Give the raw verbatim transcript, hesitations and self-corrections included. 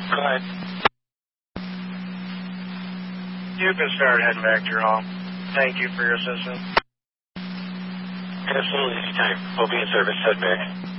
Go ahead. You can start heading back to your home. Thank you for your assistance. Absolutely, anytime. We'll be in service. Head back.